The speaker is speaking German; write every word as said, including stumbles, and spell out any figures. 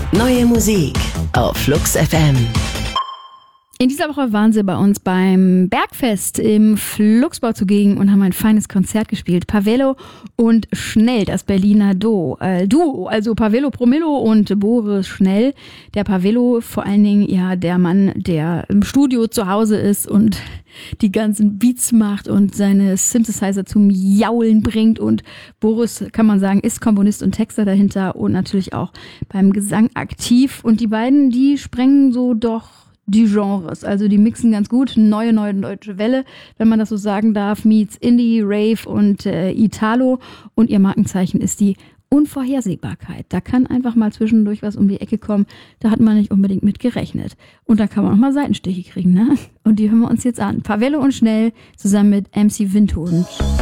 Neue Musik auf Flux F M. In dieser Woche waren sie bei uns beim Bergfest im Fluxbau zugegen und haben ein feines Konzert gespielt. Pavelo und Schnell, das Berliner Duo. Äh, Duo, also Pavelo Promillo und Boris Schnell. Der Pavelo vor allen Dingen ja der Mann, der im Studio zu Hause ist und die ganzen Beats macht und seine Synthesizer zum Jaulen bringt. Und Boris, kann man sagen, ist Komponist und Texter dahinter und natürlich auch beim Gesang aktiv. Und die beiden, die sprengen so doch die Genres, also die mixen ganz gut, neue, neue deutsche Welle, wenn man das so sagen darf, meets Indie, Rave und äh, Italo, und ihr Markenzeichen ist die Unvorhersehbarkeit. Da kann einfach mal zwischendurch was um die Ecke kommen, da hat man nicht unbedingt mit gerechnet. Und da kann man auch mal Seitenstiche kriegen, ne? Und die hören wir uns jetzt an. Pavelo und Schnell zusammen mit M C Windhund.